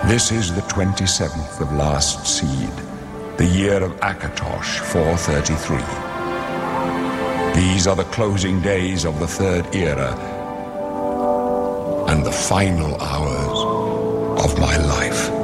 This is the 27th of last seed, the year of Akatosh 433. These are the closing days of the third era and the final hours of my life.